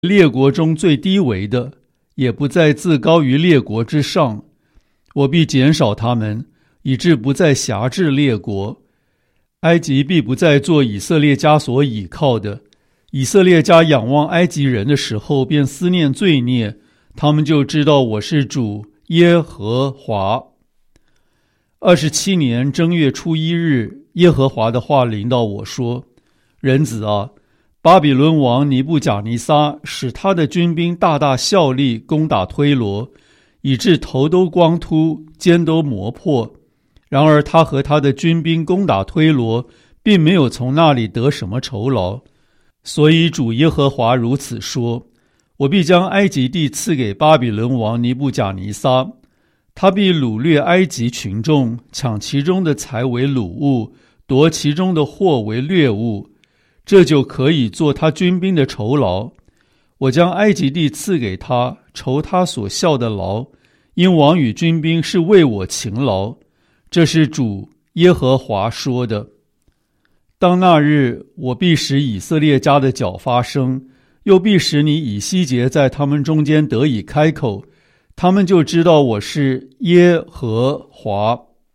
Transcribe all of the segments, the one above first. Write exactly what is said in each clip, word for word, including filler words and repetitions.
列国中最低微的，也不再自高于列国之上。我必减少他们，以致不再辖制列国。埃及必不再做以色列家所倚靠的。以色列家仰望埃及人的时候，便思念罪孽，他们就知道我是主耶和华。二十七年正月初一日，耶和华的话临到我说：人子啊，巴比伦王尼布甲尼撒使他的军兵大大效力，攻打推罗，以致头都光秃，肩都磨破。然而他和他的军兵攻打推罗，并没有从那里得什么酬劳。所以主耶和华如此说：我必将埃及地赐给巴比伦王尼布甲尼撒，他必掳掠埃及群众，抢其中的财为掳物，夺其中的货为掠物，这就可以做他军兵的酬劳。我将埃及地赐给他，酬他所效的劳，因王与军兵是为我勤劳。这是主耶和华说的。当那日，我必使以色列家的脚发声，又必使你以西结在他们中间得以开口，他们就知道我是耶和华。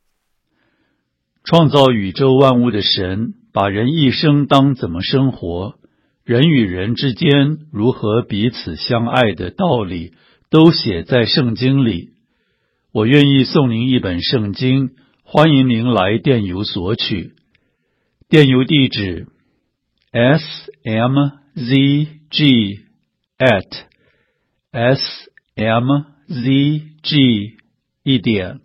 创造宇宙万物的神，把人一生当怎么生活，人与人之间如何彼此相爱的道理，都写在圣经里。我愿意送您一本圣经，欢迎您来电邮索取。电邮地址 s m z g at s m z g 一点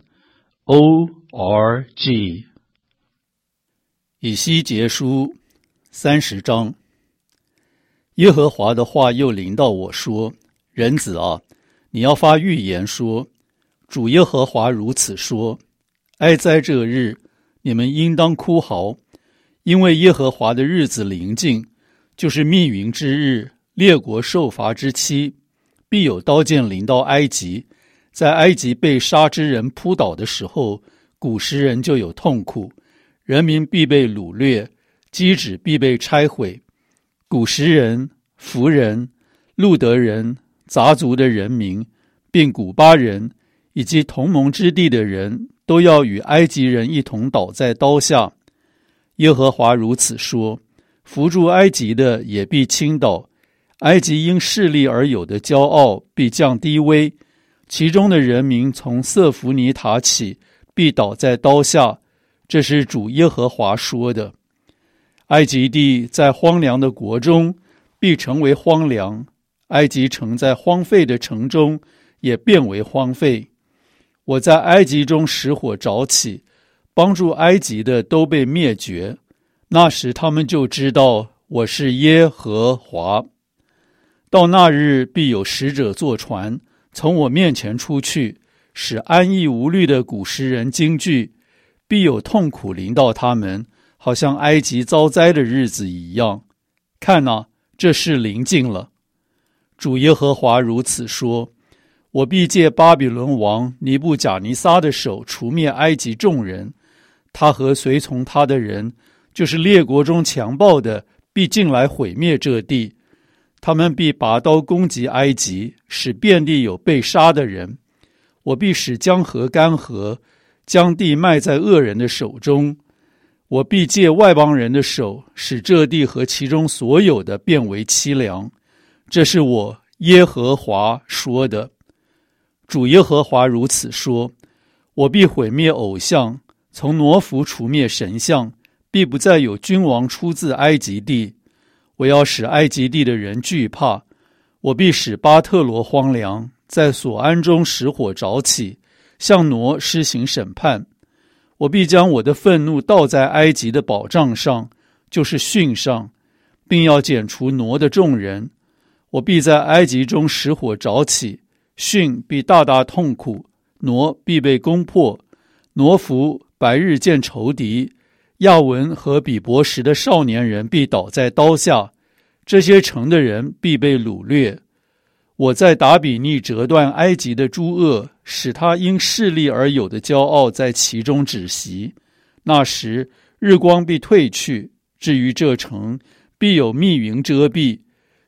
o r g。 以西结书三十章。耶和华的话又临到我说：人子啊，你要发预言说，主耶和华如此说：哀哉这日，你们应当哭嚎，因为耶和华的日子临近，就是密云之日，列国受罚之期。必有刀剑临到埃及，在埃及被杀之人扑倒的时候，古时人就有痛苦，人民必被掳掠，基址必被拆毁。古时人、弗人、路德人、杂族的人民，并古巴人以及同盟之地的人，都要与埃及人一同倒在刀下。耶和华如此说：扶助埃及的也必倾倒，埃及因势力而有的骄傲必降低微，其中的人民从瑟弗尼塔起必倒在刀下。这是主耶和华说的。埃及地在荒凉的国中必成为荒凉，埃及城在荒废的城中也变为荒废。我在埃及中使火着起，帮助埃及的都被灭绝，那时他们就知道我是耶和华。到那日，必有使者坐船，从我面前出去，使安逸无虑的古时人惊惧，必有痛苦临到他们，好像埃及遭灾的日子一样。看哪，这事临近了。主耶和华如此说：我必借巴比伦王尼布甲尼撒的手除灭埃及众人，他和随从他的人，就是列国中强暴的，必进来毁灭这地。他们必拔刀攻击埃及，使遍地有被杀的人。我必使江河干涸，将地卖在恶人的手中。我必借外邦人的手，使这地和其中所有的变为凄凉。这是我耶和华说的。主耶和华如此说：我必毁灭偶像，从挪弗除灭神像，必不再有君王出自埃及地。我要使埃及地的人惧怕，我必使巴特罗荒凉，在索安中使火着起，向挪施行审判。我必将我的愤怒倒在埃及的宝藏上，就是汛上，并要剪除挪的众人。我必在埃及中使火着起，汛必大大痛苦，挪必被攻破。挪弗白日见仇敌，亚文和比伯什的少年人必倒在刀下，这些城的人必被掳掠。我在达比尼折断埃及的诸恶，使他因势力而有的骄傲在其中止息。那时日光必退去，至于这城，必有密云遮蔽，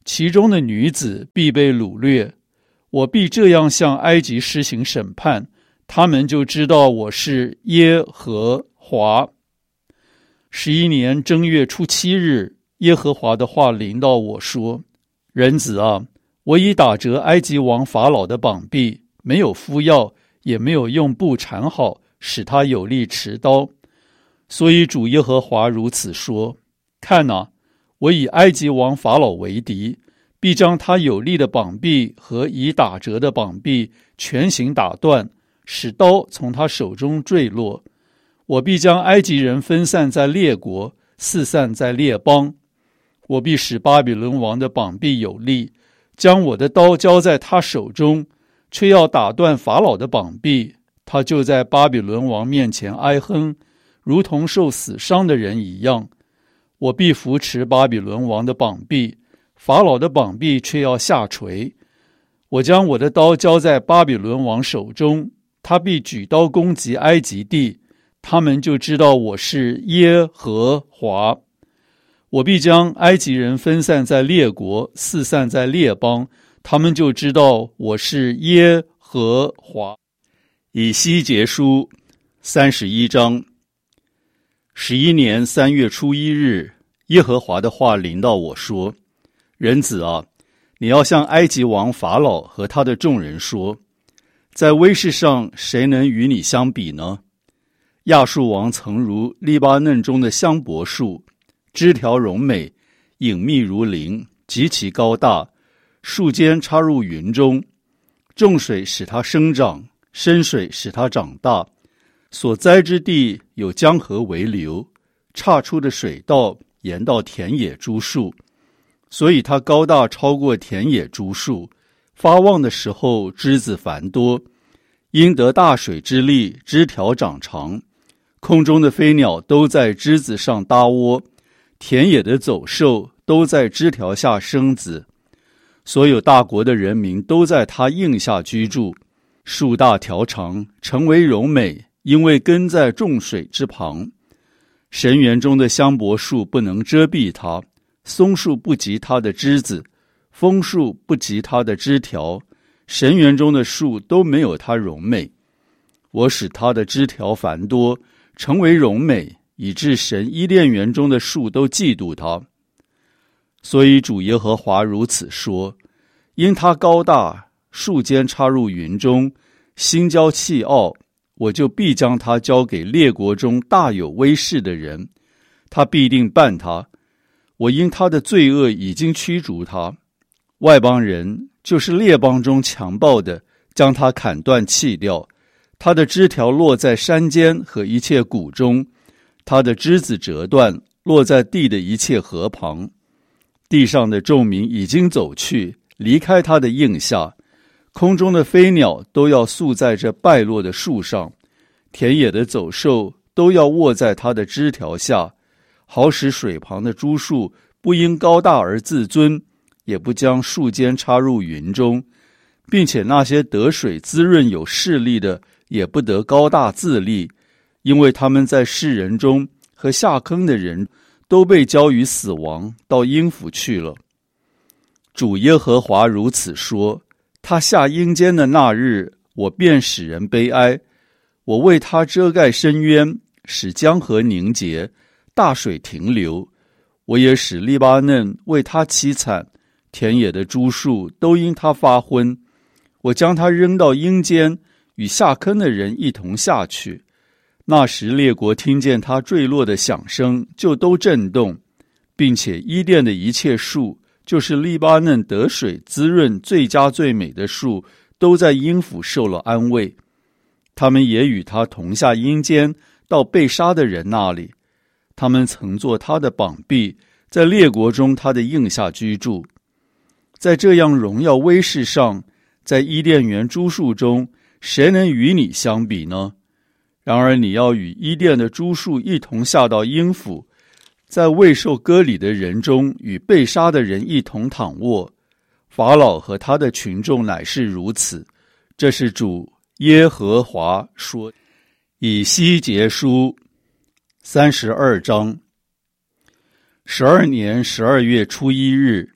其中的女子必被掳掠。我必这样向埃及施行审判，他们就知道我是耶和华。十一年正月初七日，耶和华的话临到我说：人子啊，我已打折埃及王法老的膀臂，没有敷药，也没有用布缠好，使他有力持刀。所以主耶和华如此说：看哪，我以埃及王法老为敌，必将他有力的膀臂和已打折的膀臂全行打断，使刀从他手中坠落。我必将埃及人分散在列国，四散在列邦。我必使巴比伦王的膀臂有力，将我的刀交在他手中，却要打断法老的膀臂，他就在巴比伦王面前哀哼，如同受死伤的人一样。我必扶持巴比伦王的膀臂，法老的膀臂却要下垂。我将我的刀交在巴比伦王手中，他必举刀攻击埃及地，他们就知道我是耶和华。我必将埃及人分散在列国，四散在列邦，他们就知道我是耶和华。以西结书三十一章。十一年三月初一日，耶和华的话临到我说：人子啊，你要向埃及王法老和他的众人说，在威势上谁能与你相比呢？亚述王曾如利巴嫩中的香柏树，枝条荣美，隐秘如林，极其高大，树尖插入云中，众水使它生长，深水使它长大，所栽之地有江河为流，岔出的水道沿到田野诸树，所以它高大超过田野诸树，发旺的时候枝子繁多，因得大水之力，枝条长长，空中的飞鸟都在枝子上搭窝，田野的走兽都在枝条下生子，所有大国的人民都在它荫下居住。树大条长，成为柔美，因为根在众水之旁。神园中的香柏树不能遮蔽它，松树不及它的枝子，枫树不及它的枝条，神园中的树都没有它柔美。我使它的枝条繁多，成为柔美，以致神伊甸园中的树都嫉妒它。所以主耶和华如此说：因它高大，树尖插入云中，心骄气傲，我就必将它交给列国中大有威势的人，他必定办他。我因他的罪恶已经驱逐他。外邦人，就是列邦中强暴的，将他砍断弃掉，他的枝条落在山间和一切谷中，他的枝子折断，落在地的一切河旁。地上的众民已经走去，离开他的荫下，空中的飞鸟都要宿在这败落的树上，田野的走兽都要卧在它的枝条下，好使水旁的诸树不因高大而自尊，也不将树尖插入云中，并且那些得水滋润有势力的也不得高大自立，因为他们在世人中和下坑的人都被交于死亡，到阴府去了。主耶和华如此说：他下阴间的那日，我便使人悲哀，我为他遮盖深渊，使江河凝结，大水停留。我也使利巴嫩为他凄惨，田野的诸树都因他发昏。我将他扔到阴间，与下坑的人一同下去。那时列国听见他坠落的响声，就都震动，并且伊甸的一切树，就是利巴嫩得水滋润最佳最美的树，都在阴府受了安慰。他们也与他同下阴间，到被杀的人那里。他们曾做他的膀臂，在列国中他的荫下居住。在这样荣耀威势上，在伊甸园诸树中，谁能与你相比呢？然而你要与伊甸的诸树一同下到阴府，在未受割礼的人中与被杀的人一同躺卧。法老和他的群众乃是如此。这是主耶和华说。以西结书三十二章。十二年十二月初一日，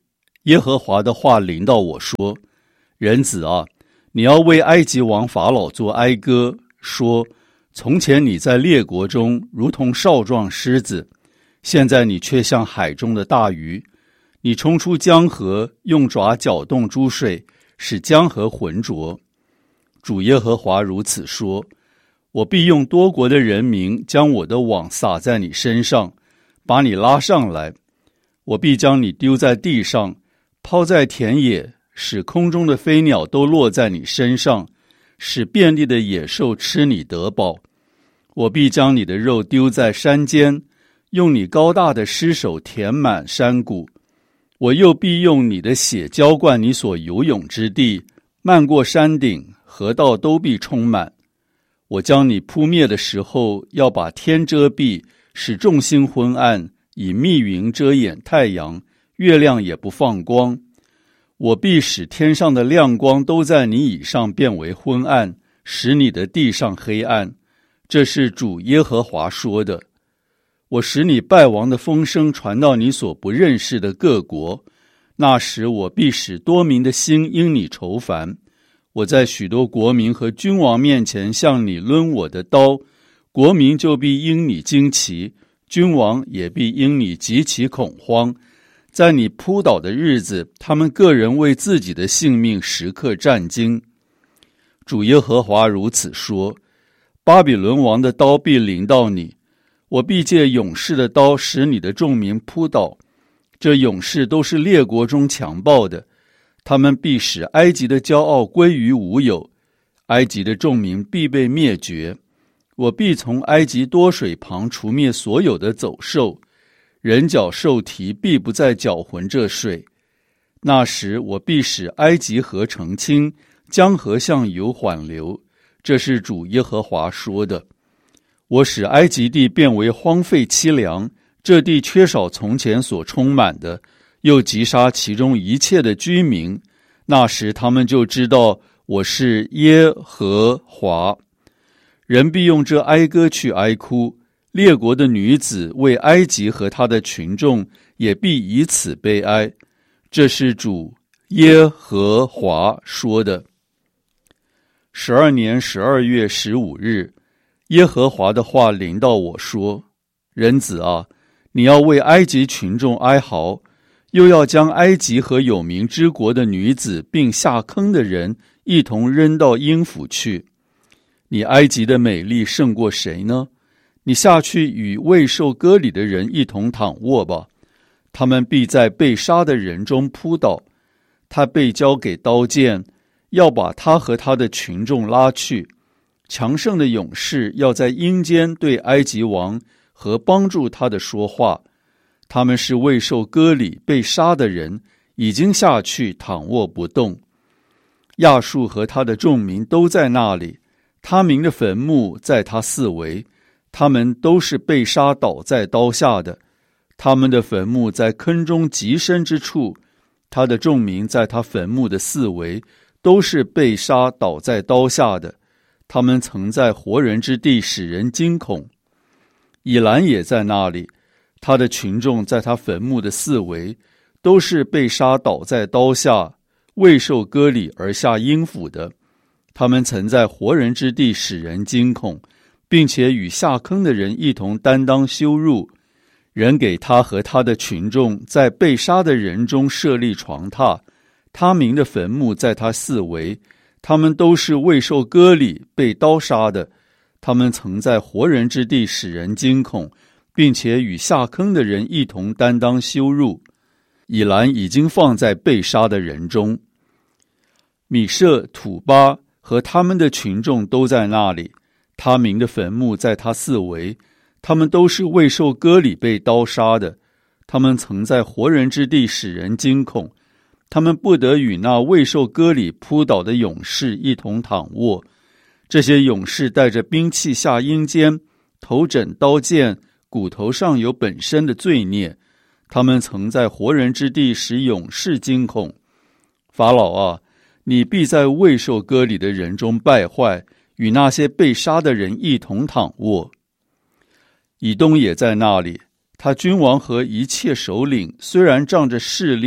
耶和华的话临到我说：人子啊，你要为埃及王法老做哀歌，说：从前你在列国中如同少壮狮子，现在你却像海中的大鱼。你冲出江河，用爪搅动诸水，使江河浑浊。主耶和华如此说：我必用多国的人民将我的网撒在你身上，把你拉上来。我必将你丢在地上，抛在田野，使空中的飞鸟都落在你身上，使遍地的野兽吃你得饱。我必将你的肉丢在山间，用你高大的尸首填满山谷。我又必用你的血浇灌你所游泳之地，漫过山顶，河道都必充满。我将你扑灭的时候，要把天遮蔽，使众星昏暗，以密云遮掩太阳，月亮也不放光。我必使天上的亮光都在你以上变为昏暗，使你的地上黑暗。这是主耶和华说的。我使你败亡的风声传到你所不认识的各国，那时我必使多民的心因你愁烦。我在许多国民和君王面前向你抡我的刀，国民就必因你惊奇，君王也必因你极其恐慌。在你扑倒的日子，他们个人为自己的性命时刻战惊。主耶和华如此说：巴比伦王的刀必临到你，我必借勇士的刀使你的众民扑倒。这勇士都是列国中强暴的，他们必使埃及的骄傲归于无有，埃及的众民必被灭绝。我必从埃及多水旁除灭所有的走兽，人脚兽蹄必不再搅浑这水。那时我必使埃及河澄清，江河向油缓流。这是主耶和华说的。我使埃及地变为荒废凄凉，这地缺少从前所充满的，又击杀其中一切的居民。那时他们就知道我是耶和华。人必用这哀歌去哀哭，列国的女子为埃及和他的群众也必以此悲哀。这是主耶和华说的。十二年十二月十五日，耶和华的话临到我说：人子啊，你要为埃及群众哀嚎，又要将埃及和有名之国的女子并下坑的人一同扔到阴府去。你埃及的美丽胜过谁呢？你下去与未受割礼的人一同躺卧吧，他们必在被杀的人中扑倒。他被交给刀剑，要把他和他的群众拉去。强盛的勇士要在阴间对埃及王和帮助他的说话。他们是未受割礼被杀的人，已经下去躺卧不动。亚述和他的众民都在那里，他民的坟墓在他四围，他们都是被杀倒在刀下的。他们的坟墓在坑中极深之处，他的众民在他坟墓的四围，都是被杀倒在刀下的。他们曾在活人之地使人惊恐。以兰也在那里，他的群众在他坟墓的四围，都是被杀倒在刀下，未受割礼而下阴府的。他们曾在活人之地使人惊恐，并且与下坑的人一同担当羞辱。人给他和他的群众在被杀的人中设立床榻，他民的坟墓在他四围，他们都是未受割礼被刀杀的。他们曾在活人之地使人惊恐，并且与下坑的人一同担当羞辱。以兰已经放在被杀的人中。米舍、土巴和他们的群众都在那里，他民的坟墓在他四围，他们都是未受割礼被刀杀的。他们曾在活人之地使人惊恐，他们不得与那未受割礼扑倒的勇士一同躺卧。这些勇士带着兵器下阴间，头枕刀剑，骨头上有本身的罪孽。他们曾在活人之地使勇士惊恐。法老啊，你必在未受割礼的人中败坏，与那些被杀的人一同躺卧。以东也在那里，他君王和一切首领虽然仗着势力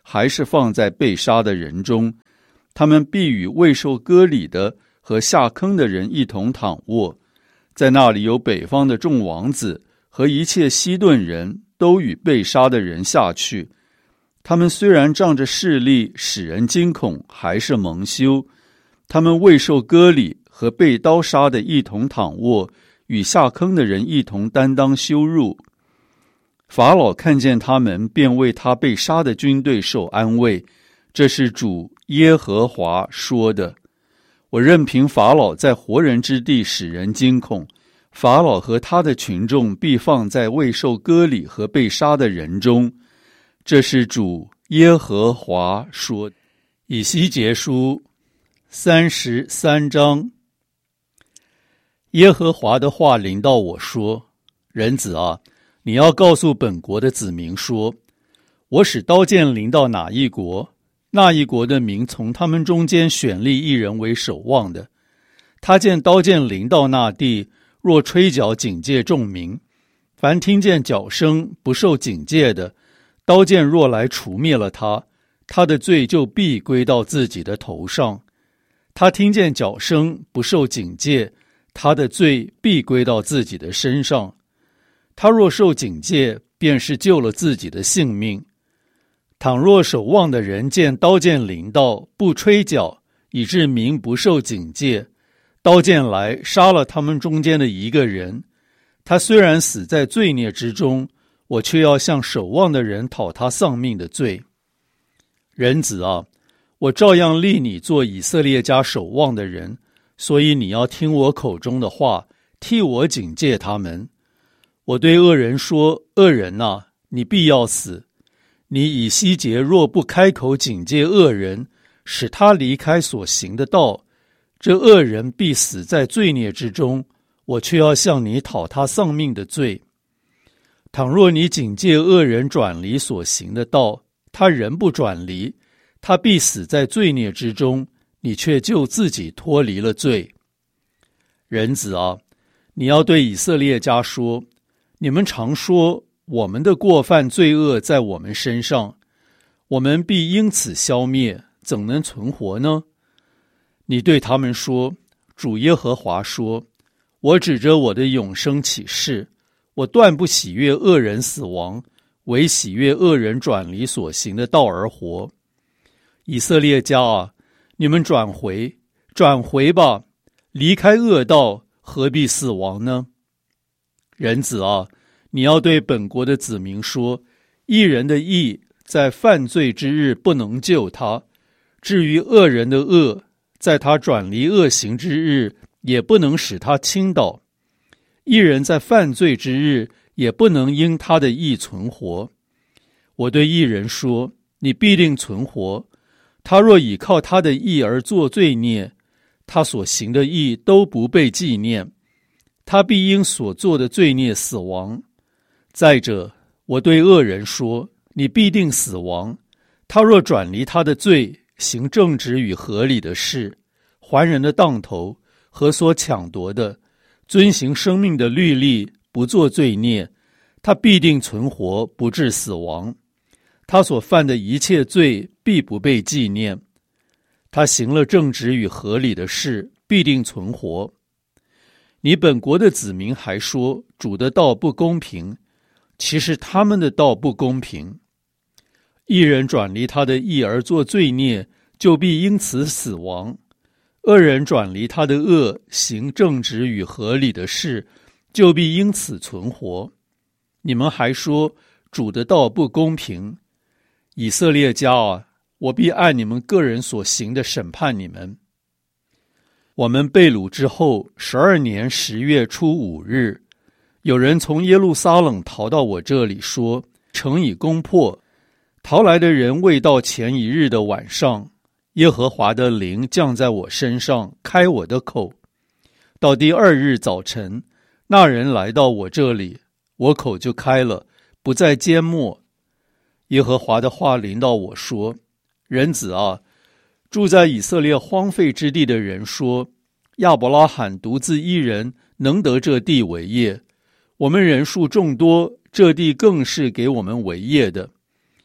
还是放在被杀的人中，他们必与未受割礼的和下坑的人一同躺卧。在那里有北方的众王子和一切西顿人都与被杀的人下去。他们虽然仗着势力使人惊恐，还是蒙羞。他们未受割礼和被刀杀的一同躺卧，与下坑的人一同担当羞辱。法老看见他们，便为他被杀的军队受安慰。这是主耶和华说的。我任凭法老在活人之地使人惊恐，法老和他的群众必放在未受割礼和被杀的人中。这是主耶和华说。以西结书三十三章。耶和华的话临到我说：人子啊，你要告诉本国的子民说，我使刀剑临到哪一国，那一国的民从他们中间选立一人为守望的。他见刀剑临到那地，若吹角警戒众民，凡听见角声不受警戒的，刀剑若来除灭了他，他的罪就必归到自己的头上。他听见角声不受警戒，他的罪必归到自己的身上。他若受警戒，便是救了自己的性命。倘若守望的人见刀剑临到，不吹角，以致民不受警戒，刀剑来杀了他们中间的一个人，他虽然死在罪孽之中，我却要向守望的人讨他丧命的罪。人子啊，我照样立你做以色列家守望的人，所以你要听我口中的话，替我警戒他们。我对恶人说：恶人啊，你必要死。你以西结若不开口警戒恶人，使他离开所行的道，这恶人必死在罪孽之中，我却要向你讨他丧命的罪。倘若你警戒恶人转离所行的道，他仍不转离，他必死在罪孽之中，你却救自己脱离了罪。人子啊，你要对以色列家说，你们常说我们的过犯罪恶在我们身上，我们必因此消灭，怎能存活呢？你对他们说，主耶和华说，我指着我的永生起誓，我断不喜悦恶人死亡，唯喜悦恶人转离所行的道而活。以色列家啊，你们转回，转回吧，离开恶道，何必死亡呢？人子啊，你要对本国的子民说，义人的义在犯罪之日不能救他，至于恶人的恶，在他转离恶行之日也不能使他倾倒。义人在犯罪之日也不能因他的义存活。我对义人说，你必定存活。他若倚靠他的义而作罪孽，他所行的义都不被纪念，他必因所做的罪孽死亡。再者，我对恶人说，你必定死亡。他若转离他的罪，行正直与合理的事，还人的当头和所抢夺的，遵行生命的律例，不做罪孽，他必定存活，不致死亡。他所犯的一切罪必不被纪念。他行了正直与合理的事，必定存活。你本国的子民还说，主的道不公平，其实他们的道不公平。义人转离他的义而作罪孽，就必因此死亡；恶人转离他的恶，行正直与合理的事，就必因此存活。你们还说，主的道不公平。以色列家啊，我必按你们个人所行的审判你们。我们被掳之后，十二年十月初五日，有人从耶路撒冷逃到我这里，说城已攻破。逃来的人未到前一日的晚上，耶和华的灵降在我身上，开我的口。到第二日早晨，那人来到我这里，我口就开了，不再缄默。耶和华的话临到我说，人子啊，住在以色列荒废之地的人说，亚伯拉罕独自一人能得这地为业，我们人数众多，这地更是给我们为业的。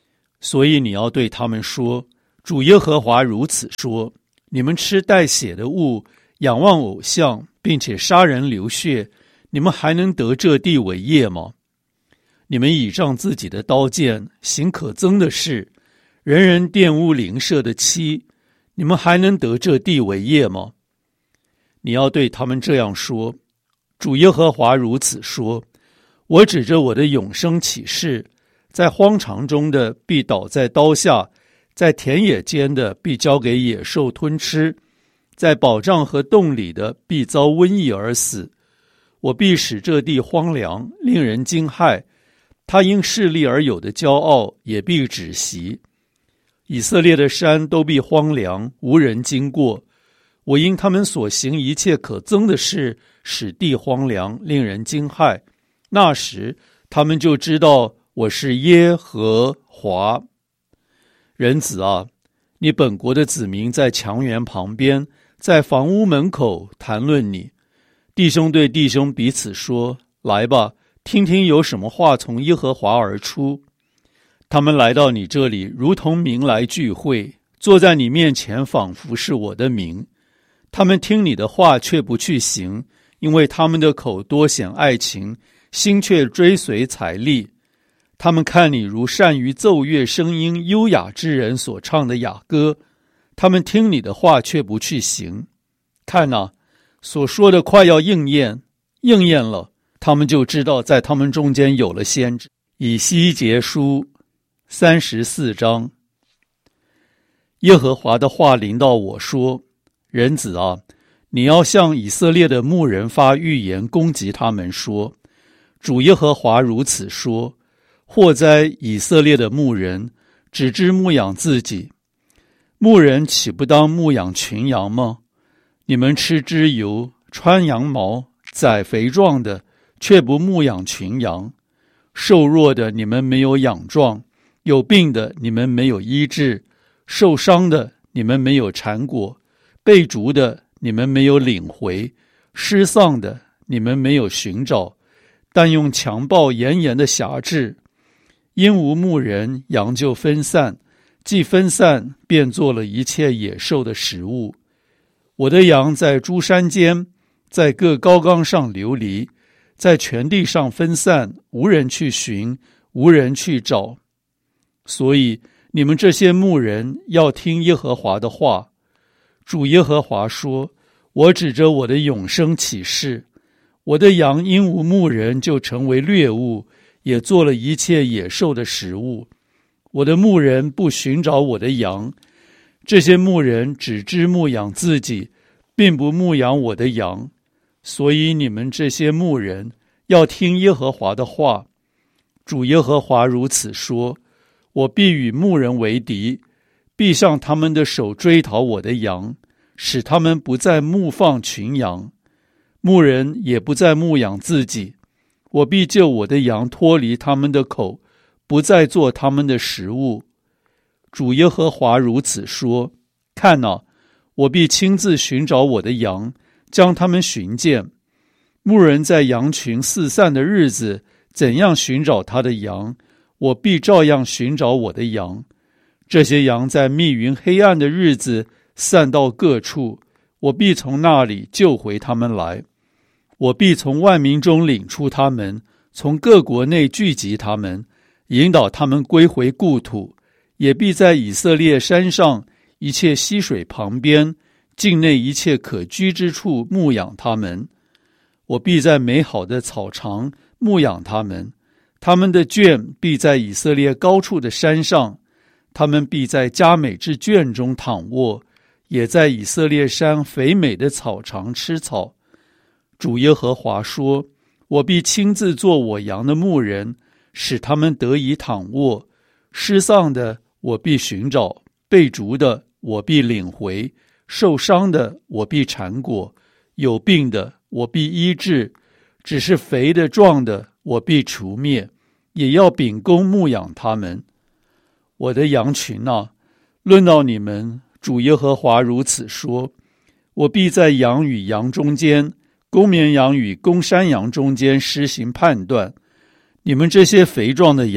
所以你要对他们说，主耶和华如此说，你们吃带血的物，仰望偶像，并且杀人流血，你们还能得这地为业吗？你们倚仗自己的刀剑，行可憎的事，人人玷污邻舍的妻，你们还能得这地为业吗？你要对他们这样说，主耶和华如此说，我指着我的永生起誓，在荒场中的必倒在刀下，在田野间的必交给野兽吞吃，在宝藏和洞里的必遭瘟疫而死。我必使这地荒凉，令人惊骇，他因势力而有的骄傲也必止息。以色列的山都必荒凉，无人经过。我因他们所行一切可憎的事，使地荒凉，令人惊骇。那时他们就知道我是耶和华。人子啊，你本国的子民在墙垣旁边，在房屋门口谈论你。弟兄对弟兄彼此说，来吧，听听有什么话从耶和华而出。他们来到你这里，如同民来聚会，坐在你面前，仿佛是我的民。他们听你的话，却不去行，因为他们的口多显爱情，心却追随财力。他们看你如善于奏乐声音优雅之人所唱的雅歌，他们听你的话，却不去行。看哪，所说的快要应验，应验了，他们就知道在他们中间有了先知。以西结书三十四章。耶和华的话临到我说，人子啊，你要向以色列的牧人发预言，攻击他们说，主耶和华如此说，祸哉以色列的牧人，只知牧养自己。牧人岂不当牧养群羊吗？你们吃脂油，穿羊毛，宰肥壮的，却不牧养群羊。瘦弱的你们没有养壮，有病的你们没有医治，受伤的你们没有缠裹，被逐的你们没有领回，失丧的你们没有寻找，但用强暴严严的辖制。因无牧人，羊就分散，既分散，便做了一切野兽的食物。我的羊在诸山间，在各高冈上流离，在全地上分散，无人去寻，无人去找。所以你们这些牧人要听耶和华的话。主耶和华说，我指着我的永生起誓，我的羊因无牧人就成为掠物，也做了一切野兽的食物。我的牧人不寻找我的羊，这些牧人只知牧养自己，并不牧养我的羊。所以你们这些牧人要听耶和华的话。主耶和华如此说，我必与牧人为敌，必向他们的手追讨我的羊，使他们不再牧放群羊，牧人也不再牧养自己。我必救我的羊脱离他们的口，不再做他们的食物。主耶和华如此说，看哪，我必亲自寻找我的羊，将他们寻见。牧人在羊群四散的日子，怎样寻找他的羊，我必照样寻找我的羊。这些羊在密云黑暗的日子散到各处，我必从那里救回他们来。我必从万民中领出他们，从各国内聚集他们，引导他们归回故土，也必在以色列山上一切溪水旁边，境内一切可居之处牧养他们。我必在美好的草场牧养他们，他们的圈必在以色列高处的山上，他们必在佳美之圈中躺卧，也在以色列山肥美的草场吃草。主耶和华说，我必亲自做我羊的牧人，使他们得以躺卧。失丧的我必寻找，被逐的我必领回，受伤的我必缠裹，有病的我必医治，只是肥的壮的我必除灭，也要秉公牧养他们。我的羊群啊，论到你们，主耶和华如此说，我必在羊与羊中间，公绵羊与公山羊中间施行判断。你们这些肥壮的羊，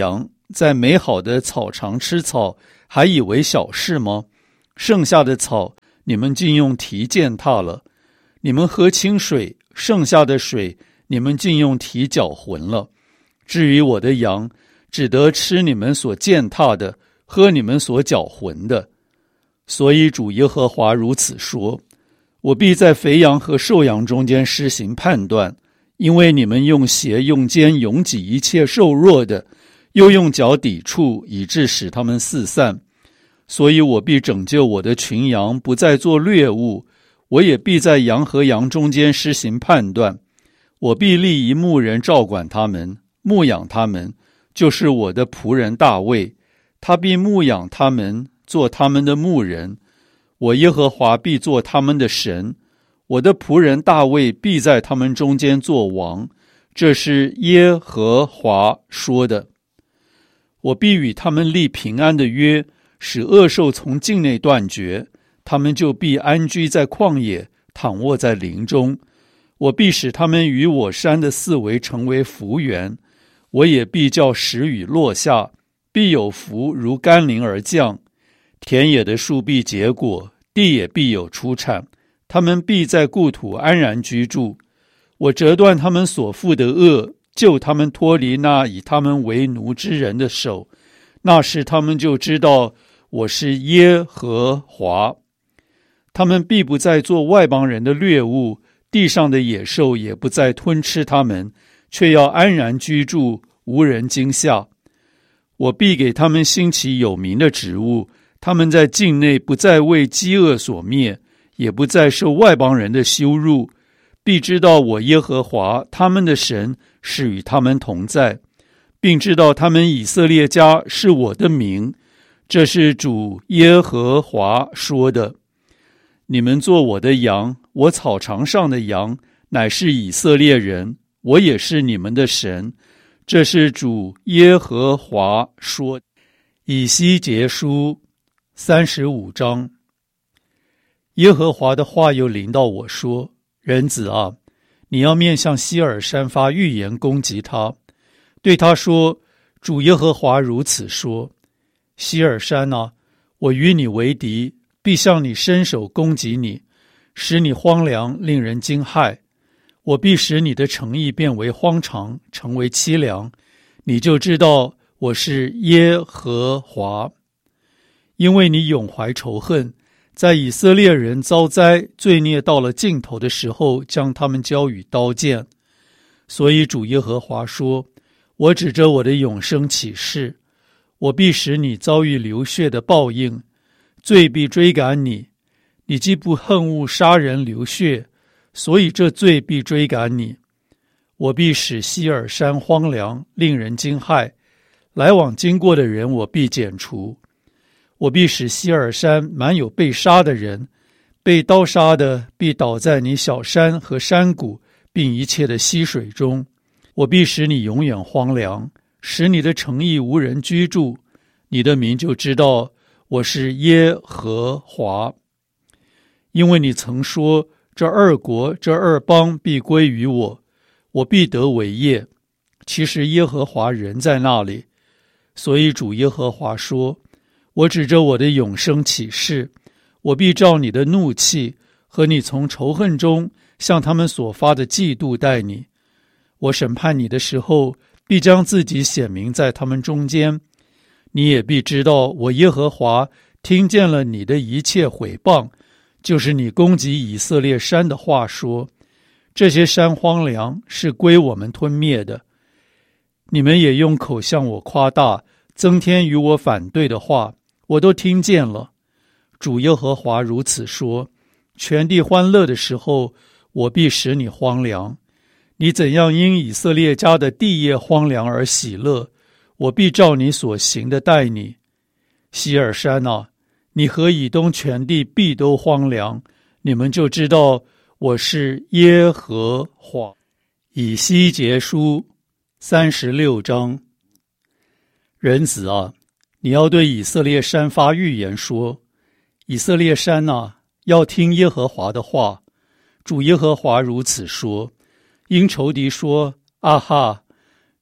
在美好的草场吃草，还以为小事吗？剩下的草，你们竟用蹄践踏了；你们喝清水，剩下的水，你们竟用蹄搅浑了。至于我的羊，只得吃你们所践踏的，喝你们所搅浑的。所以主耶和华如此说：我必在肥羊和瘦羊中间施行判断，因为你们用鞋用肩拥挤一切瘦弱的，又用脚抵触，以致使他们四散。所以我必拯救我的群羊，不再做掠物，我也必在羊和羊中间施行判断。我必立一牧人照管他们，牧养他们，就是我的仆人大卫，他必牧养他们，做他们的牧人。我耶和华必做他们的神，我的仆人大卫必在他们中间做王。这是耶和华说的。我必与他们立平安的约，使恶兽从境内断绝，他们就必安居在旷野，躺卧在林中。我必使他们与我山的四围成为福源，我也必叫时雨落下，必有福如甘霖而降。田野的树必结果，地也必有出产，他们必在故土安然居住。我折断他们所负的恶，救他们脱离那以他们为奴之人的手。那时他们就知道我是耶和华。他们必不再做外邦人的掠物，地上的野兽也不再吞吃他们，却要安然居住，无人惊吓。我必给他们兴起有名的植物，他们在境内不再为饥饿所灭，也不再受外邦人的羞辱，必知道我耶和华他们的神是与他们同在，并知道他们以色列家是我的名。这是主耶和华说的。你们做我的羊，我草场上的羊，乃是以色列人，我也是你们的神。这是主耶和华说。以西结书三十五章。耶和华的话又临到我说：人子啊，你要面向西尔山发预言攻击他，对他说：主耶和华如此说，西尔山啊，我与你为敌，必向你伸手攻击你，使你荒凉，令人惊骇。我必使你的城邑变为荒场，成为凄凉，你就知道我是耶和华。因为你永怀仇恨，在以色列人遭灾罪孽到了尽头的时候，将他们交与刀剑。所以主耶和华说：我指着我的永生起誓，我必使你遭遇流血的报应，罪必追赶你。你既不恨恶杀人流血，所以这罪必追赶你。我必使西尔山荒凉，令人惊骇，来往经过的人我必剪除。我必使西尔山满有被杀的人，被刀杀的必倒在你小山和山谷，并一切的溪水中。我必使你永远荒凉，使你的城邑无人居住，你的民就知道我是耶和华。因为你曾说，这二国这二邦必归于我，我必得为业。其实耶和华人在那里。所以主耶和华说：我指着我的永生起誓，我必照你的怒气和你从仇恨中向他们所发的嫉妒待你。我审判你的时候，必将自己显明在他们中间。你也必知道我耶和华听见了你的一切毁谤，就是你攻击以色列山的话说，这些山荒凉，是归我们吞灭的。你们也用口向我夸大，增添与我反对的话，我都听见了。主耶和华如此说：全地欢乐的时候，我必使你荒凉。你怎样因以色列家的地业荒凉而喜乐，我必照你所行的待你。西尔山啊，你和以东全地必都荒凉，你们就知道我是耶和华。以西结书三十六章。人子啊，你要对以色列山发预言说：以色列山啊，要听耶和华的话。主耶和华如此说：因仇敌说：啊哈，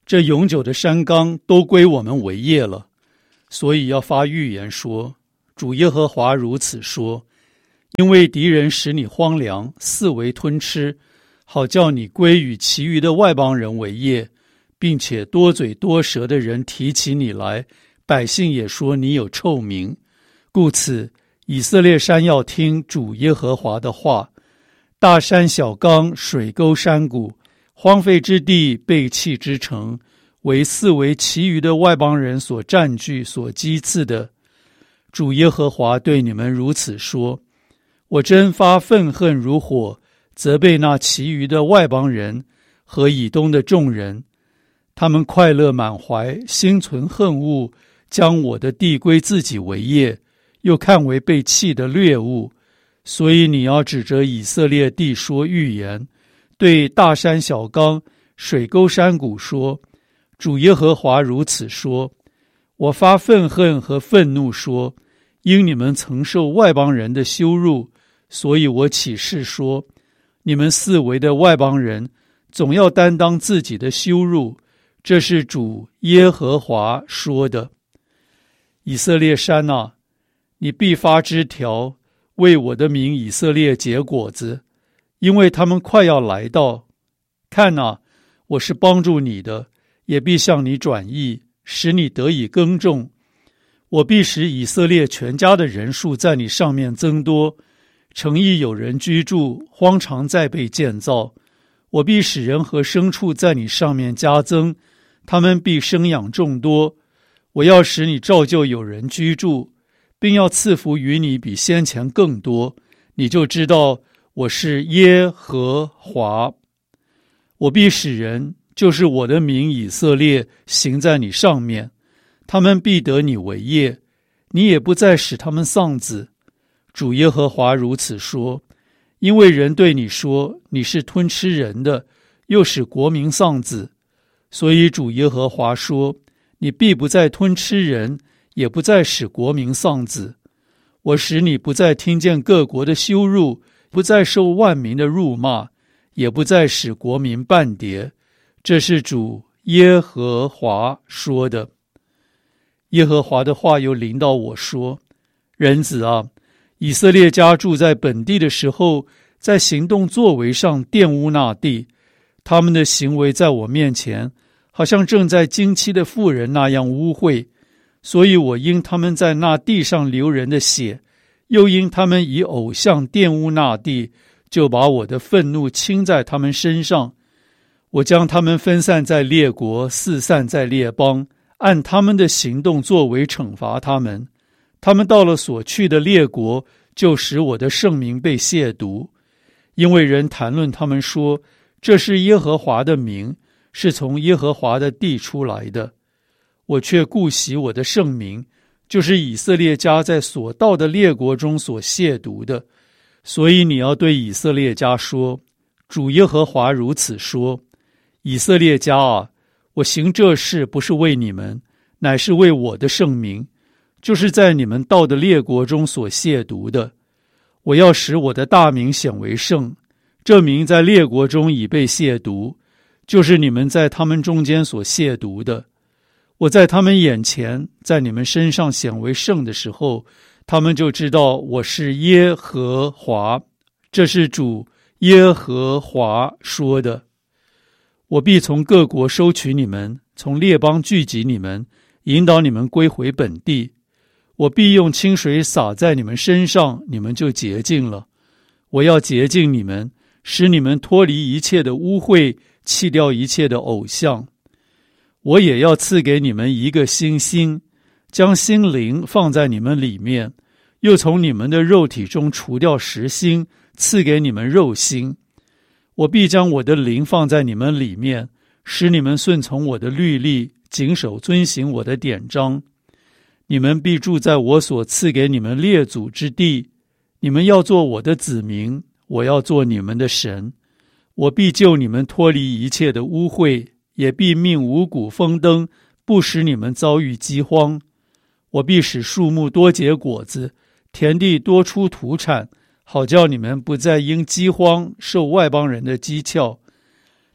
这永久的山冈都归我们为业了。所以要发预言说，主耶和华如此说，因为敌人使你荒凉，四围吞吃，好叫你归与其余的外邦人为业，并且多嘴多舌的人提起你来，百姓也说你有臭名。故此以色列山要听主耶和华的话，大山小冈，水沟山谷，荒废之地，背弃之城，为四围其余的外邦人所占据所讥刺的。主耶和华对你们如此说，我真发愤恨如火，责备那其余的外邦人和以东的众人，他们快乐满怀，心存恨恶，将我的地归自己为业，又看为被弃的掠物。所以你要指着以色列地说预言，对大山小冈、水沟山谷说，主耶和华如此说，我发愤恨和愤怒说，因你们曾受外邦人的羞辱，所以我起誓说，你们四围的外邦人总要担当自己的羞辱，这是主耶和华说的。以色列山啊，你必发枝条，为我的名以色列结果子，因为他们快要来到。看啊，我是帮助你的，也必向你转意，使你得以耕种。我必使以色列全家的人数在你上面增多，城邑有人居住，荒场再被建造。我必使人和牲畜在你上面加增，他们必生养众多。我要使你照旧有人居住，并要赐福于你比先前更多，你就知道我是耶和华。我必使人，就是我的名以色列，行在你上面，他们必得你为业，你也不再使他们丧子。主耶和华如此说，因为人对你说，你是吞吃人的，又使国民丧子，所以主耶和华说，你必不再吞吃人，也不再使国民丧子。我使你不再听见各国的羞辱，不再受万民的辱骂，也不再使国民半跌。这是主耶和华说的。耶和华的话又临到我说，人子啊，以色列家住在本地的时候，在行动作为上玷污那地，他们的行为在我面前好像正在经期的妇人那样污秽，所以我因他们在那地上流人的血，又因他们以偶像玷污那地，就把我的愤怒倾在他们身上。我将他们分散在列国，四散在列邦，按他们的行动作为惩罚他们。他们到了所去的列国，就使我的圣名被亵渎，因为人谈论他们说，这是耶和华的名，是从耶和华的地出来的。我却顾惜我的圣名，就是以色列家在所到的列国中所亵渎的。所以你要对以色列家说，主耶和华如此说，以色列家啊，我行这事不是为你们，乃是为我的圣名，就是在你们到的列国中所亵渎的。我要使我的大名显为圣，这名在列国中已被亵渎，就是你们在他们中间所亵渎的。我在他们眼前，在你们身上显为圣的时候，他们就知道我是耶和华。这是主耶和华说的。我必从各国收取你们，从列邦聚集你们，引导你们归回本地。我必用清水洒在你们身上，你们就洁净了。我要洁净你们，使你们脱离一切的污秽，弃掉一切的偶像。我也要赐给你们一个新心，将心灵放在你们里面，又从你们的肉体中除掉实心，赐给你们肉心。我必将我的灵放在你们里面，使你们顺从我的律例，谨守遵行我的典章。你们必住在我所赐给你们列祖之地，你们要做我的子民，我要做你们的神。我必救你们脱离一切的污秽，也必命五谷丰登，不使你们遭遇饥荒。我必使树木多结果子，田地多出土产，好叫你们不再因饥荒受外邦人的讥诮。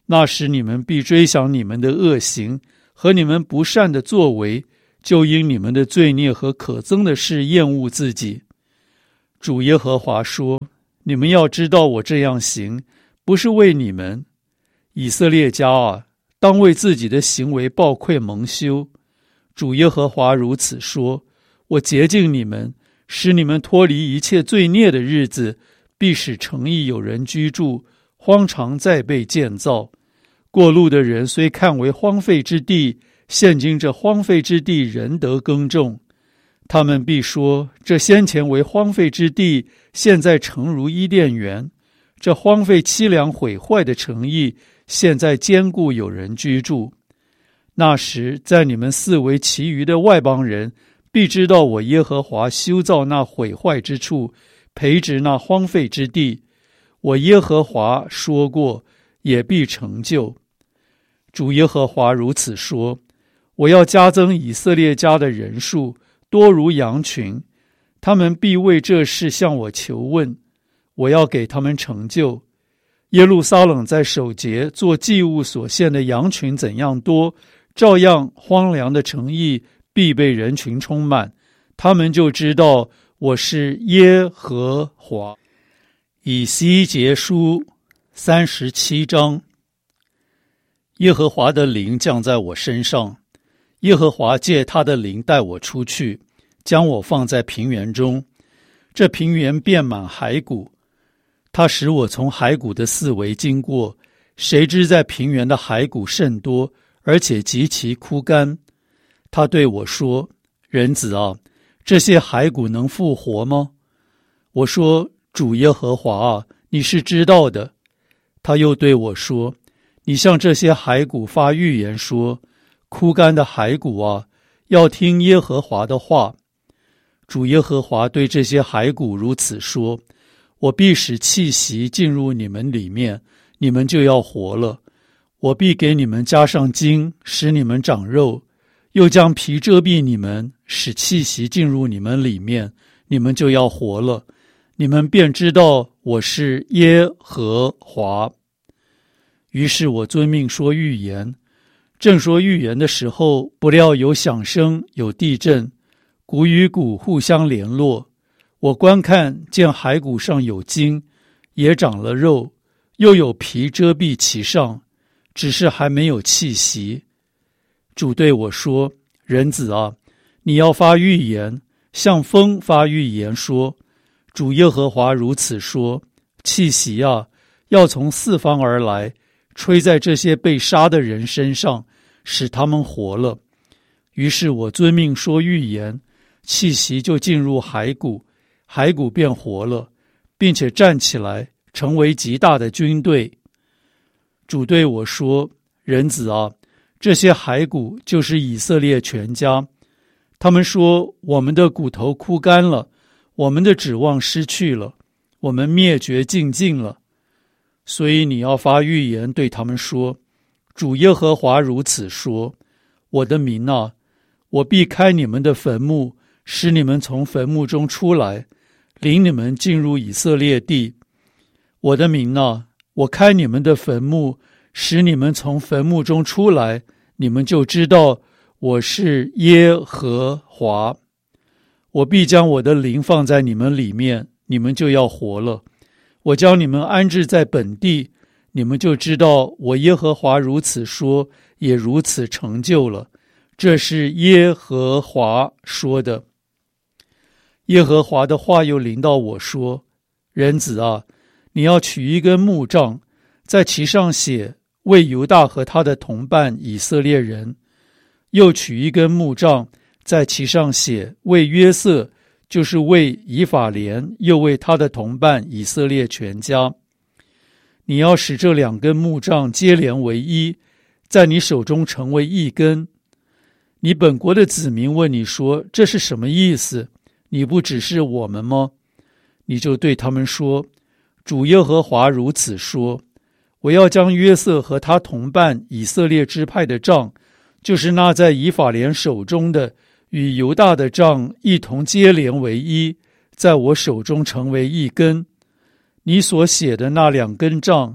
那时你们必追想你们的恶行和你们不善的作为，就因你们的罪孽和可憎的事厌恶自己。主耶和华说，你们要知道我这样行，不是为你们，以色列家啊，当为自己的行为抱愧蒙羞。主耶和华如此说，我洁净你们，使你们脱离一切罪孽的日子，必使城邑有人居住，荒场再被建造。过路的人虽看为荒废之地，现今这荒废之地仍得耕种。他们必说，这先前为荒废之地，现在诚如伊甸园。这荒废凄凉毁坏的城邑，现在坚固有人居住。那时，在你们四围其余的外邦人，必知道我耶和华修造那毁坏之处，培植那荒废之地。我耶和华说过，也必成就。主耶和华如此说，我要加增以色列家的人数，多如羊群，他们必为这事向我求问，我要给他们成就。耶路撒冷在守节做祭物所献的羊群怎样多，照样荒凉的城邑必被人群充满，他们就知道我是耶和华。以西结书三十七章。耶和华的灵降在我身上，耶和华借他的灵带我出去，将我放在平原中，这平原遍满骸骨。他使我从骸骨的四围经过，谁知在平原的骸骨甚多，而且极其枯干。他对我说，人子啊，这些骸骨能复活吗？我说，主耶和华啊，你是知道的。他又对我说，你向这些骸骨发预言说，枯干的骸骨啊，要听耶和华的话。主耶和华对这些骸骨如此说，我必使气息进入你们里面，你们就要活了。我必给你们加上筋，使你们长肉，又将皮遮蔽你们，使气息进入你们里面，你们就要活了。你们便知道我是耶和华。于是我遵命说预言，正说预言的时候，不料有响声，有地震，骨与骨互相联络。我观看，见骸骨上有筋，也长了肉，又有皮遮蔽其上，只是还没有气息。主对我说，人子啊，你要发预言，向风发预言说，主耶和华如此说，气息啊，要从四方而来，吹在这些被杀的人身上，使他们活了。于是我遵命说预言，气息就进入骸骨，骸骨便活了，并且站起来，成为极大的军队。主对我说，人子啊，这些骸骨就是以色列全家。他们说，我们的骨头枯干了，我们的指望失去了，我们灭绝尽尽了。所以你要发预言对他们说，主耶和华如此说，我的民啊，我必开你们的坟墓，使你们从坟墓中出来，领你们进入以色列地。我的民啊，我开你们的坟墓，使你们从坟墓中出来，你们就知道我是耶和华。我必将我的灵放在你们里面，你们就要活了。我将你们安置在本地，你们就知道我耶和华如此说，也如此成就了。这是耶和华说的。耶和华的话又临到我说，人子啊，你要取一根木杖，在其上写为犹大和他的同伴以色列人，又取一根木杖，在其上写为约瑟，就是为以法莲，又为他的同伴以色列全家。你要使这两根木杖接连为一，在你手中成为一根。你本国的子民问你说，这是什么意思？你不指示我们吗？你就对他们说，主耶和华如此说，我要将约瑟和他同伴以色列支派的杖，就是那在以法莲手中的，与犹大的杖一同接连为一，在我手中成为一根。你所写的那两根杖，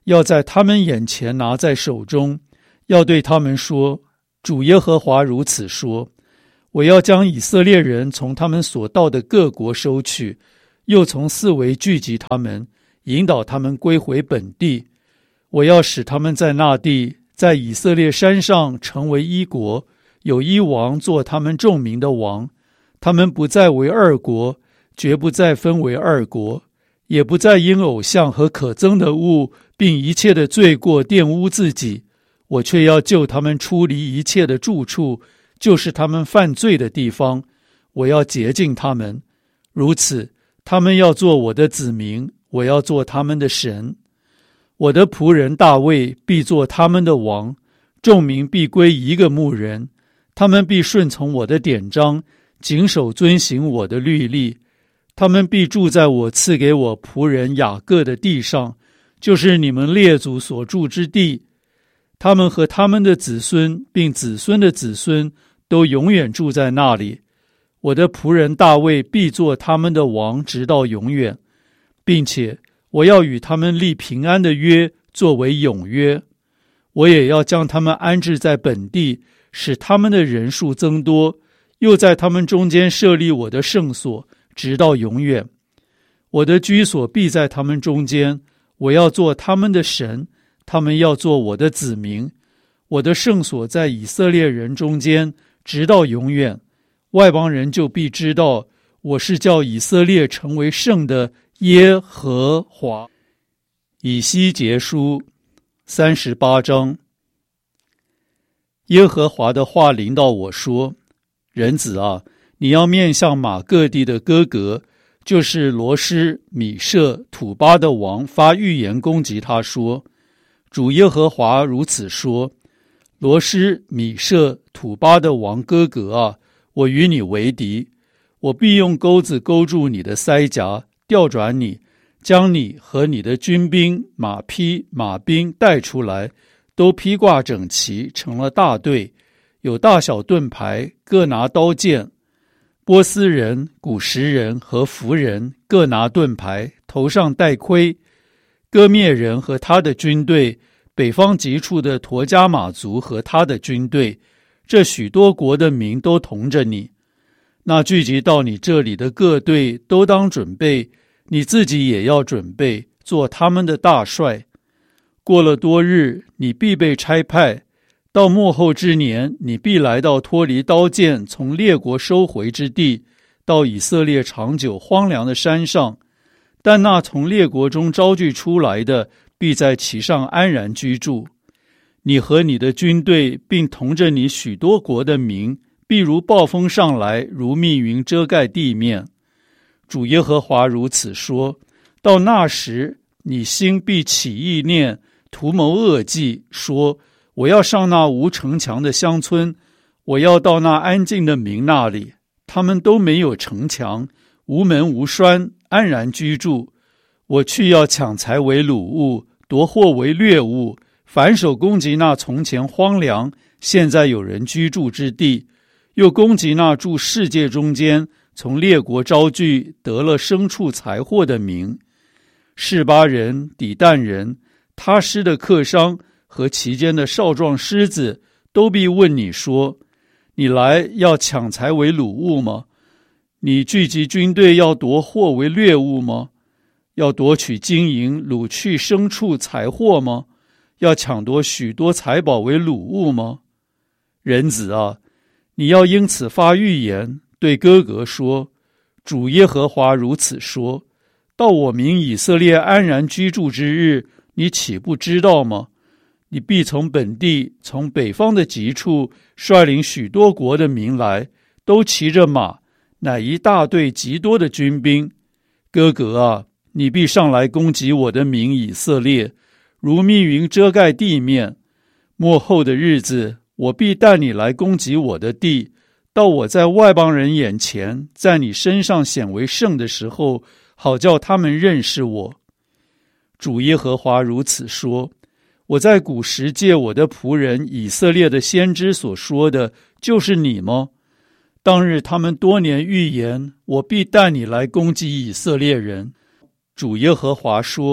要在他们眼前拿在手中，要对他们说，主耶和华如此说，我要将以色列人从他们所到的各国收取，又从四围聚集他们，引导他们归回本地。我要使他们在那地，在以色列山上成为一国，有一王做他们众民的王。他们不再为二国，绝不再分为二国，也不再因偶像和可憎的物并一切的罪过玷污自己。我却要救他们出离一切的住处，就是他们犯罪的地方。我要洁净他们，如此他们要做我的子民，我要做他们的神。我的仆人大卫必做他们的王，众民必归一个牧人。他们必顺从我的典章，谨守遵行我的律例。他们必住在我赐给我仆人雅各的地上，就是你们列祖所住之地。他们和他们的子孙并子孙的子孙都永远住在那里。我的仆人大卫必做他们的王，直到永远，并且我要与他们立平安的约，作为永约。我也要将他们安置在本地，使他们的人数增多，又在他们中间设立我的圣所，直到永远。我的居所必在他们中间，我要做他们的神，他们要做我的子民。我的圣所在以色列人中间，直到永远。外邦人就必知道，我是叫以色列成为圣的耶和华。以西结书三十八章。耶和华的话临到我说，人子啊，你要面向马各地的哥格，就是罗施、米舍、土巴的王，发预言攻击他说，主耶和华如此说，罗施、米舍、土巴的王哥格啊，我与你为敌，我必用钩子勾住你的腮颊，调转你，将你和你的军兵、马匹、马兵带出来，都披挂整齐，成了大队，有大小盾牌，各拿刀剑。波斯人、古时人和弗人各拿盾牌，头上戴盔。哥灭人和他的军队，北方极处的陀迦马族和他的军队，这许多国的民都同着你。那聚集到你这里的各队都当准备，你自己也要准备，做他们的大帅。过了多日，你必被差派，到末后之年，你必来到脱离刀剑，从列国收回之地，到以色列长久荒凉的山上。但那从列国中招聚出来的，必在其上安然居住。你和你的军队，并同着你许多国的民，必如暴风上来，如密云遮盖地面。主耶和华如此说，到那时，你心必起意念，图谋恶计，说，我要上那无城墙的乡村，我要到那安静的民那里，他们都没有城墙，无门无栓，安然居住。我去要抢财为掳物，夺货为掠物，反手攻击那从前荒凉，现在有人居住之地，又攻击那住世界中间，从列国招聚，得了牲畜财货的民。示巴人、底但人、他施的客商和其间的少壮狮子，都必问你说，你来要抢财为掳物吗？你聚集军队要夺货为掠物吗？要夺取金银，掳去牲畜财货吗？要抢夺许多财宝为掳物吗？人子啊，你要因此发预言，对哥格说，主耶和华如此说，到我民以色列安然居住之日，你岂不知道吗？你必从本地，从北方的极处，率领许多国的民来，都骑着马，乃一大队极多的军兵。哥格啊，你必上来攻击我的民以色列，如密云遮盖地面。末后的日子，我必带你来攻击我的地，到我在外邦人眼前，在你身上显为圣的时候，好叫他们认识我。主耶和华如此说，我在古时借我的仆人以色列的先知所说的，就是你吗？当日他们多年预言，我必带你来攻击以色列人。主耶和华说，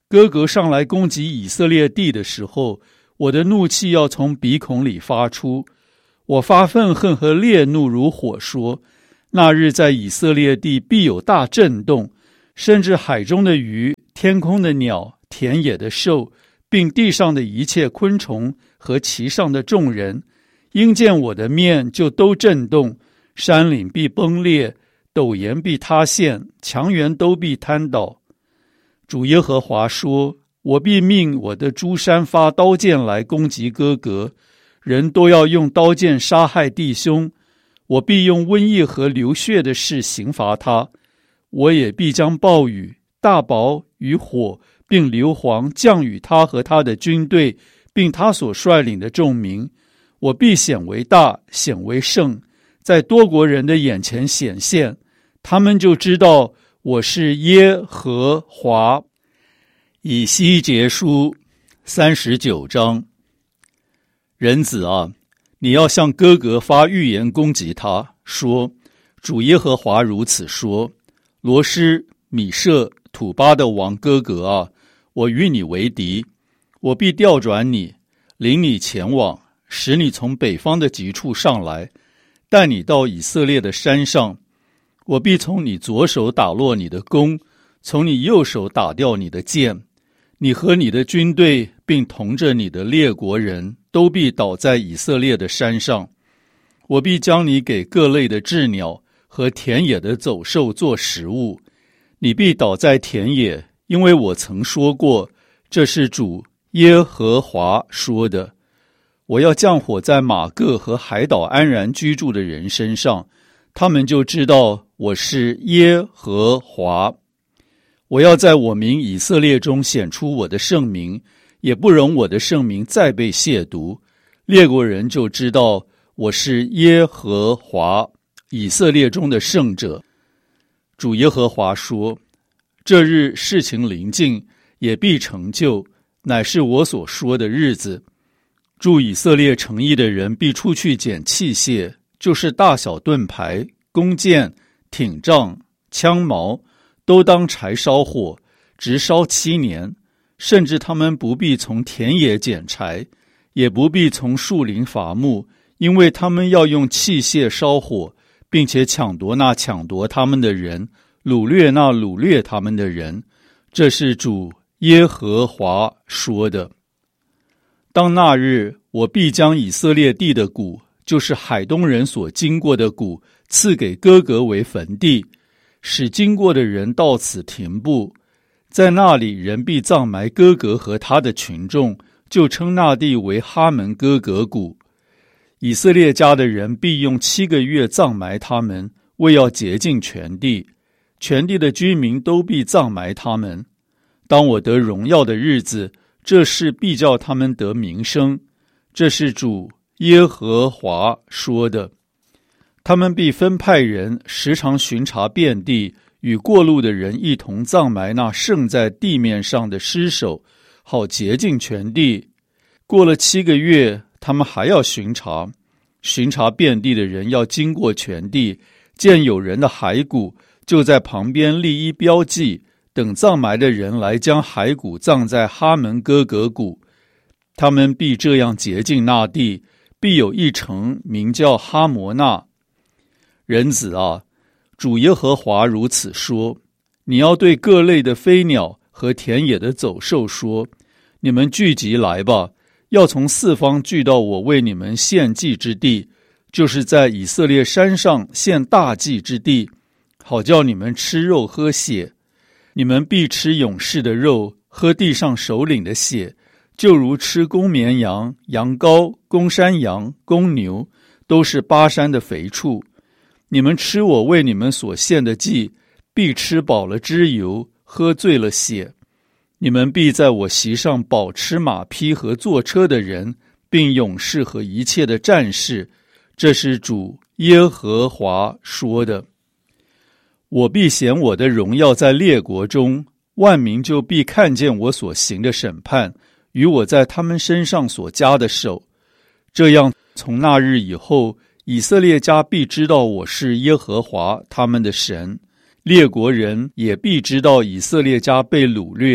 哥哥上来攻击以色列地的时候，我的怒气要从鼻孔里发出，我发愤恨和烈怒如火说，那日在以色列地必有大震动，甚至海中的鱼、天空的鸟、田野的兽，并地上的一切昆虫和其上的众人，因见我的面就都震动，山岭必崩裂，陡岩必塌陷，墙垣都必瘫倒。主耶和华说，我必命我的诸山发刀剑来攻击哥哥，人都要用刀剑杀害弟兄，我必用瘟疫和流血的事刑罚他，我也必将暴雨、大雹与火并硫磺降与他和他的军队，并他所率领的众民，我必显为大，显为圣，在多国人的眼前显现，他们就知道我是耶和华。以西结书三十九章。人子啊，你要向哥哥发预言攻击他，说，主耶和华如此说，罗施、米舍、土巴的王哥哥啊，我与你为敌，我必调转你，领你前往，使你从北方的极处上来，带你到以色列的山上，我必从你左手打落你的弓，从你右手打掉你的箭，你和你的军队并同着你的列国人都必倒在以色列的山上，我必将你给各类的鸷鸟和田野的走兽做食物，你必倒在田野，因为我曾说过，这是主耶和华说的。我要降火在马各和海岛安然居住的人身上，他们就知道我是耶和华。我要在我民以色列中显出我的圣名，也不容我的圣名再被亵渎，列国人就知道我是耶和华，以色列中的圣者。主耶和华说，这日事情临近，也必成就，乃是我所说的日子。住以色列城邑的人必出去捡器械，就是大小盾牌、弓箭、挺杖、枪矛，都当柴烧火，直烧七年，甚至他们不必从田野捡柴，也不必从树林伐木，因为他们要用器械烧火，并且抢夺那抢夺他们的人，掳掠那掳掠他们的人。这是主耶和华说的。当那日，我必将以色列地的谷，就是海东人所经过的谷，赐给哥哥为坟地，使经过的人到此停步。在那里，人必葬埋哥哥和他的群众，就称那地为哈门哥哥谷。以色列家的人必用七个月葬埋他们，为要洁净全地，全地的居民都必葬埋他们。当我得荣耀的日子，这事必叫他们得名声，这是主耶和华说的。他们必分派人时常巡查遍地，与过路的人一同葬埋那剩在地面上的尸首，好洁净全地。过了七个月，他们还要巡查，巡查遍地的人要经过全地，见有人的骸骨，就在旁边立一标记，等葬埋的人来将骸骨葬在哈门哥哥谷。他们必这样洁净那地，必有一城名叫哈摩纳。人子啊，主耶和华如此说，你要对各类的飞鸟和田野的走兽说，你们聚集来吧，要从四方聚到我为你们献祭之地，就是在以色列山上献大祭之地，好叫你们吃肉喝血。你们必吃勇士的肉，喝地上首领的血，就如吃公绵羊、羊羔、公山羊、公牛，都是巴山的肥畜。你们吃我为你们所献的祭，必吃饱了脂油，喝醉了血。你们必在我席上饱吃马匹和坐车的人，并勇士和一切的战士。这是主耶和华说的。我必显我的荣耀在列国中，万民就必看见我所行的审判，与我在他们身上所加的手。这样，从那日以后，以色列家必知道我是耶和华他们的神，列国人也必知道以色列家被掳掠，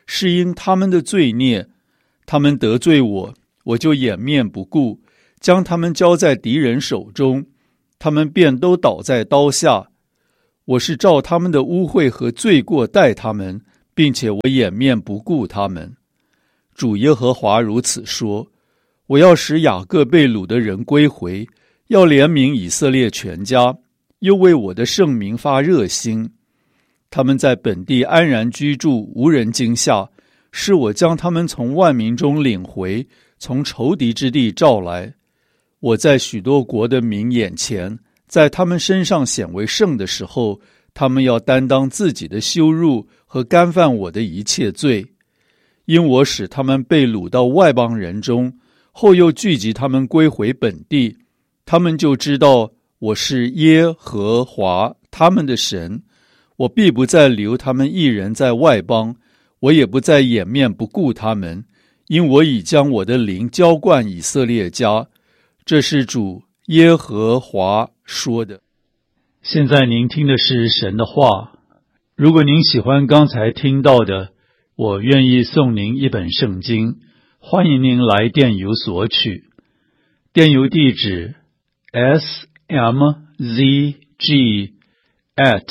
是因他们的罪孽。他们得罪我，我就掩面不顾，将他们交在敌人手中，他们便都倒在刀下。我是照他们的污秽和罪过待他们，并且我掩面不顾他们。主耶和华如此说：我要使雅各被掳的人归回，要怜悯以色列全家，又为我的圣名发热心。他们在本地安然居住，无人惊吓，是我将他们从万民中领回，从仇敌之地召来。我在许多国的民眼前，在他们身上显为圣的时候，他们要担当自己的羞辱和干犯我的一切罪。因我使他们被掳到外邦人中，后又聚集他们归回本地，他们就知道我是耶和华他们的神。我必不再留他们一人在外邦，我也不再掩面不顾他们，因我已将我的灵浇灌以色列家。这是主耶和华说的。 现在您听的是神的话。如果您喜欢刚才听到的，我愿意送您一本圣经，欢迎您来电邮索取。电邮地址 s m z g at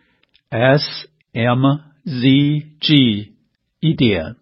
s m z g 一点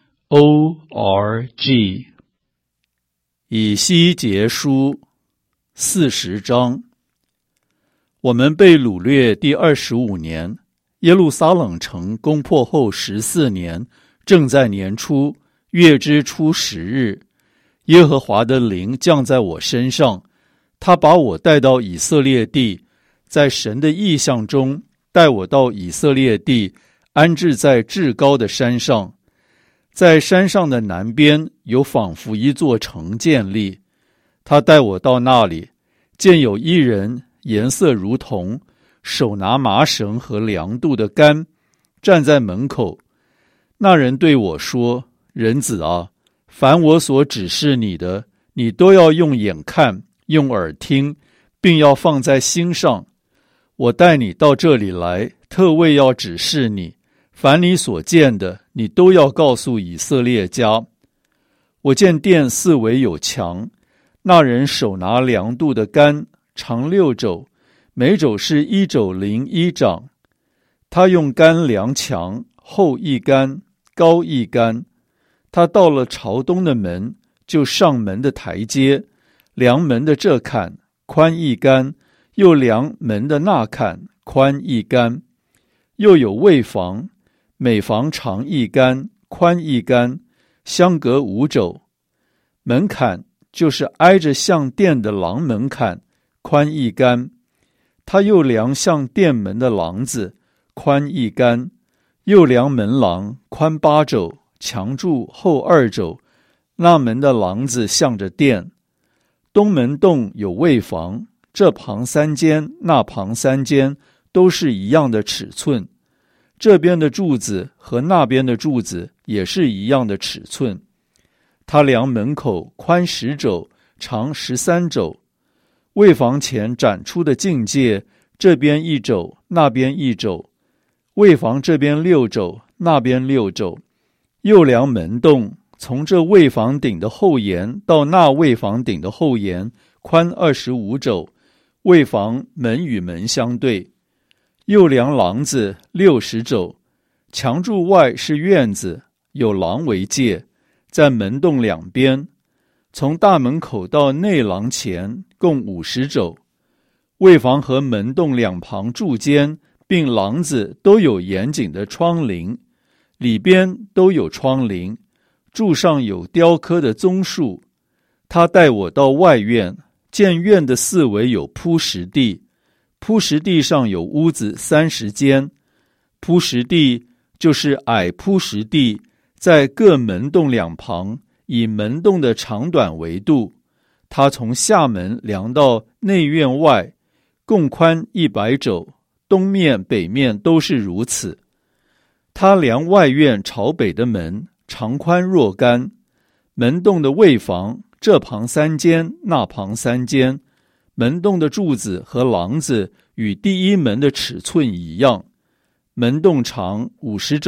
o r g。 以西结书四十章。我们被掳掠第二十五年，耶路撒冷城攻破后十四年，正在年初，月之初十日，耶和华的灵降在我身上，他把我带到以色列地，在神的意象中带我到以色列地，安置在至高的山上。在山上的南边有仿佛一座城建立，他带我到那里，见有一人颜色如铜，手拿麻绳和量度的杆，站在门口。那人对我说：人子啊，凡我所指示你的，你都要用眼看，用耳听，并要放在心上。我带你到这里来，特为要指示你，凡你所见的，你都要告诉以色列家。我见殿四围有墙，那人手拿量度的杆，长六肘，每肘是一肘零一掌。他用杆量墙，厚一杆，高一杆。他到了朝东的门，就上门的台阶，量门的这坎，宽一杆，又量门的那坎，宽一杆。又有卫房，每房长一杆，宽一杆，相隔五肘。门槛就是挨着向殿的廊门槛，宽一杆。他又量向殿门的廊子，宽一杆，又量门廊，宽八肘，墙柱厚二肘。那门的廊子向着殿。东门洞有卫房，这旁三间，那旁三间，都是一样的尺寸。这边的柱子和那边的柱子也是一样的尺寸。他量门口宽十肘，长十三肘。卫房前展出的境界，这边一肘，那边一肘。卫房这边六肘，那边六肘。又量门洞，从这卫房顶的后沿到那卫房顶的后沿，宽二十五肘。卫房门与门相对。又量廊子六十肘，墙柱外是院子，有廊为界，在门洞两边。从大门口到内廊前共五十肘。卫房和门洞两旁柱间并廊子都有严谨的窗棂，里边都有窗棂，柱上有雕刻的棕树。他带我到外院，见院的四围有铺石地，铺石地上有屋子三十间。铺石地就是矮铺石地，在各门洞两旁，以门洞的长短为度。他从下门量到内院外，共宽一百肘，东面北面都是如此。他量外院朝北的门，长宽若干。门洞的卫房，这旁三间，那旁三间。门洞的柱子和廊子与第一门的尺寸一样。门洞长五十肘，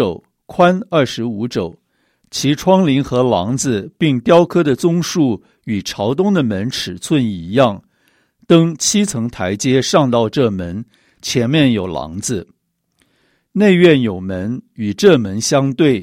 宽二十五肘，其窗棂和廊子并雕刻的棕树与朝东的门尺寸一样。登七层台阶上到这门，前面有廊子。内院有门，与这门相对，